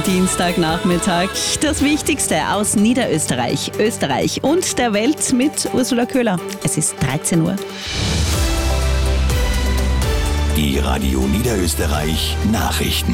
Dienstagnachmittag. Das Wichtigste aus Niederösterreich, Österreich und der Welt mit Ursula Köhler. Es ist 13 Uhr. Die Radio Niederösterreich Nachrichten.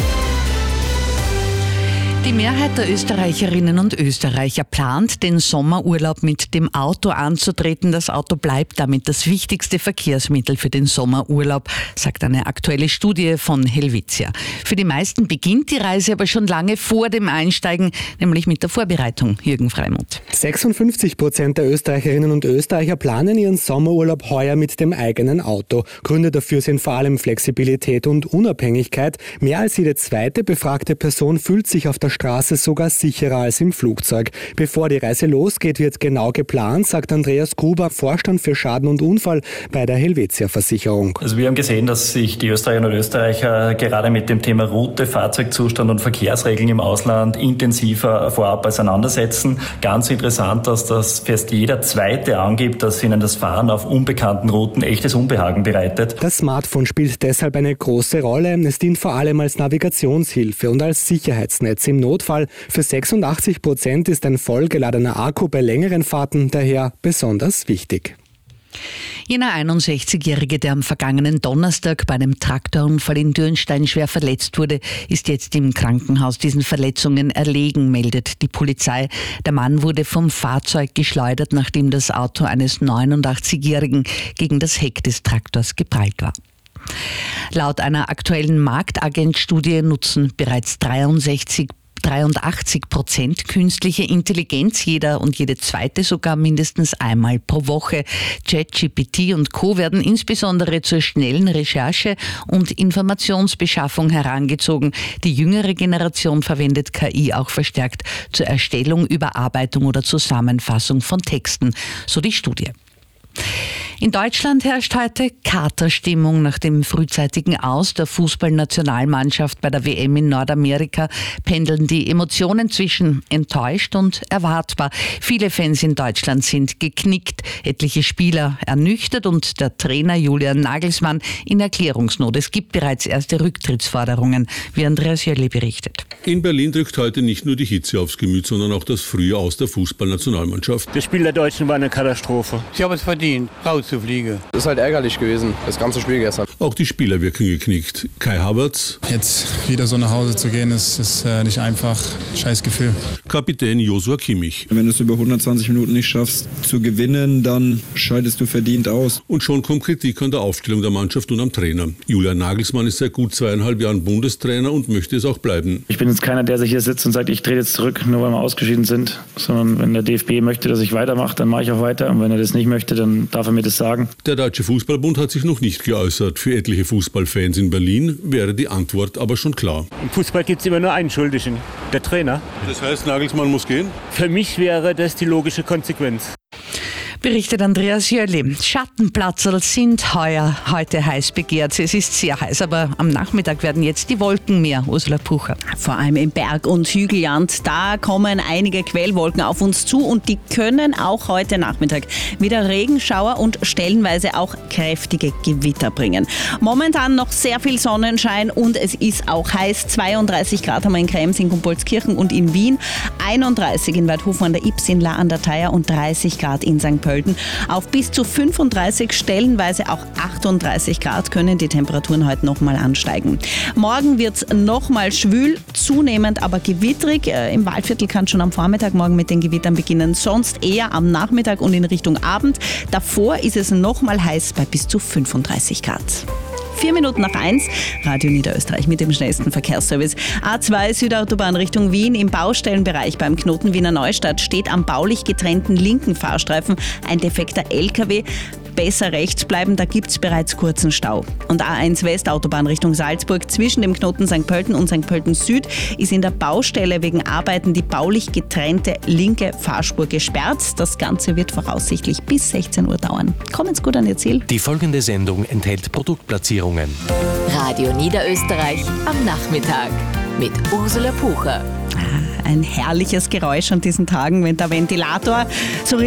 Die Mehrheit der Österreicherinnen und Österreicher plant, den Sommerurlaub mit dem Auto anzutreten. Das Auto bleibt damit das wichtigste Verkehrsmittel für den Sommerurlaub, sagt eine aktuelle Studie von Helvetia. Für die meisten beginnt die Reise aber schon lange vor dem Einsteigen, nämlich mit der Vorbereitung. Jürgen Freimuth. 56% der Österreicherinnen und Österreicher planen ihren Sommerurlaub heuer mit dem eigenen Auto. Gründe dafür sind vor allem Flexibilität und Unabhängigkeit. Mehr als jede zweite befragte Person fühlt sich auf der Straße sogar sicherer als im Flugzeug. Bevor die Reise losgeht, wird genau geplant, sagt Andreas Gruber, Vorstand für Schaden und Unfall bei der Helvetia-Versicherung. Also wir haben gesehen, dass sich die Österreicherinnen und Österreicher gerade mit dem Thema Route, Fahrzeugzustand und Verkehrsregeln im Ausland intensiver vorab auseinandersetzen. Ganz interessant, dass das fast jeder Zweite angibt, dass ihnen das Fahren auf unbekannten Routen echtes Unbehagen bereitet. Das Smartphone spielt deshalb eine große Rolle. Es dient vor allem als Navigationshilfe und als Sicherheitsnetz im Notfall. Für 86% ist ein vollgeladener Akku bei längeren Fahrten daher besonders wichtig. Jener 61-Jährige, der am vergangenen Donnerstag bei einem Traktorunfall in Dürnstein schwer verletzt wurde, ist jetzt im Krankenhaus diesen Verletzungen erlegen, meldet die Polizei. Der Mann wurde vom Fahrzeug geschleudert, nachdem das Auto eines 89-Jährigen gegen das Heck des Traktors geprallt war. Laut einer aktuellen Marktagent-Studie nutzen bereits 83% künstliche Intelligenz, jeder und jede zweite sogar mindestens einmal pro Woche. ChatGPT und Co. werden insbesondere zur schnellen Recherche und Informationsbeschaffung herangezogen. Die jüngere Generation verwendet KI auch verstärkt zur Erstellung, Überarbeitung oder Zusammenfassung von Texten, so die Studie. In Deutschland herrscht heute Katerstimmung. Nach dem frühzeitigen Aus der Fußballnationalmannschaft bei der WM in Nordamerika pendeln die Emotionen zwischen enttäuscht und erwartbar. Viele Fans in Deutschland sind geknickt, etliche Spieler ernüchtert und der Trainer Julian Nagelsmann in Erklärungsnot. Es gibt bereits erste Rücktrittsforderungen, wie Andreas Jölle berichtet. In Berlin drückt heute nicht nur die Hitze aufs Gemüt, sondern auch das frühe Aus der Fußballnationalmannschaft. Das Spiel der Deutschen war eine Katastrophe. Ich habe es verdient, rauszufliegen. Das ist halt ärgerlich gewesen, das ganze Spiel gestern. Auch die Spieler wirken geknickt. Kai Havertz. Jetzt wieder so nach Hause zu gehen, ist nicht einfach. Scheiß Gefühl. Kapitän Joshua Kimmich. Wenn du es über 120 Minuten nicht schaffst zu gewinnen, dann scheidest du verdient aus. Und schon kommt Kritik an der Aufstellung der Mannschaft und am Trainer. Julian Nagelsmann ist seit gut 2,5 Jahren Bundestrainer und möchte es auch bleiben. Ich bin jetzt keiner, der sich hier sitzt und sagt, ich trete jetzt zurück, nur weil wir ausgeschieden sind. Sondern wenn der DFB möchte, dass ich weitermache, dann mache ich auch weiter. Und wenn er das nicht möchte, dann darf er mir das sagen. Der Deutsche Fußballbund hat sich noch nicht geäußert. Für etliche Fußballfans in Berlin wäre die Antwort aber schon klar. Im Fußball gibt es immer nur einen Schuldigen, der Trainer. Das heißt, Nagelsmann muss gehen? Für mich wäre das die logische Konsequenz. Berichtet Andreas Jölle. Schattenplatzerl sind heute heiß begehrt. Es ist sehr heiß, aber am Nachmittag werden jetzt die Wolken mehr. Ursula Pucher. Vor allem im Berg- und Hügelland, da kommen einige Quellwolken auf uns zu und die können auch heute Nachmittag wieder Regenschauer und stellenweise auch kräftige Gewitter bringen. Momentan noch sehr viel Sonnenschein und es ist auch heiß. 32 Grad haben wir in Krems, in Gumpoldskirchen und in Wien, 31 in Weidhofen an der Ips, in La an der Thaya und 30 Grad in St. Pölten. Auf bis zu 35, stellenweise auch 38 Grad können die Temperaturen heute nochmal ansteigen. Morgen wird es nochmal schwül, zunehmend aber gewittrig. Im Waldviertel kann schon am Vormittag morgen mit den Gewittern beginnen, sonst eher am Nachmittag und in Richtung Abend. Davor ist es nochmal heiß bei bis zu 35 Grad. 1:04, Radio Niederösterreich mit dem schnellsten Verkehrsservice. A2 Südautobahn Richtung Wien im Baustellenbereich beim Knoten Wiener Neustadt steht am baulich getrennten linken Fahrstreifen ein defekter LKW. Besser rechts bleiben, da gibt es bereits kurzen Stau. Und A1 Westautobahn Richtung Salzburg zwischen dem Knoten St. Pölten und St. Pölten Süd ist in der Baustelle wegen Arbeiten die baulich getrennte linke Fahrspur gesperrt. Das Ganze wird voraussichtlich bis 16 Uhr dauern. Kommen's gut an Ihr Ziel. Die folgende Sendung enthält Produktplatzierungen. Radio Niederösterreich am Nachmittag mit Ursula Pucher. Ein herrliches Geräusch an diesen Tagen, wenn der Ventilator so